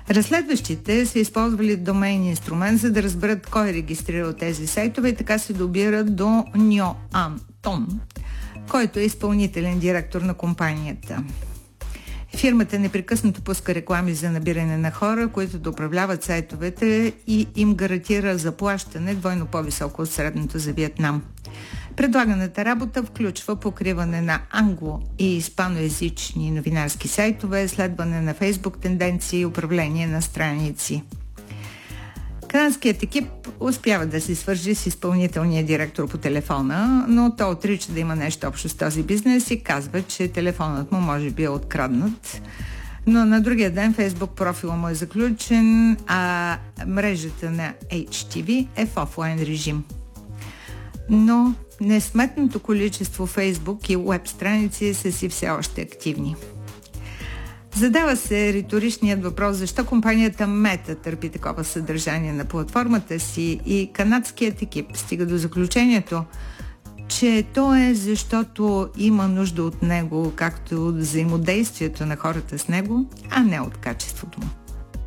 Разследващите са използвали домейн инструмент, за да разберат кой е регистрирал тези сайтове и така се добират до Ньо Ан Тон, който е изпълнителен директор на компанията. Фирмата непрекъснато пуска реклами за набиране на хора, които да управляват сайтовете и им гарантира заплащане двойно по-високо от средното за Виетнам. Предлаганата работа включва покриване на англо- и испаноязични новинарски сайтове, следване на Фейсбук тенденции и управление на страници. Канадският екип успява да се свържи с изпълнителния директор по телефона, но той отрича да има нещо общо с този бизнес и казва, че телефонът му може би е откраднат. Но на другия ден Фейсбук профила му е заключен, а мрежата на HTV е в офлайн режим. Но несметното количество Фейсбук и уеб страници са си все още активни. Задава се риторичният въпрос защо компанията Мета търпи такова съдържание на платформата си и канадският екип стига до заключението, че то е защото има нужда от него, както от взаимодействието на хората с него, а не от качеството му.